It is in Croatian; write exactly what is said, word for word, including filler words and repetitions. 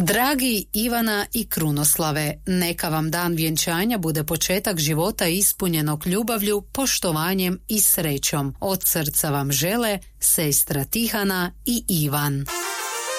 Dragi Ivana i Krunoslave, neka vam dan vjenčanja bude početak života ispunjenog ljubavlju, poštovanjem i srećom. Od srca vam žele sestra Tihana i Ivan.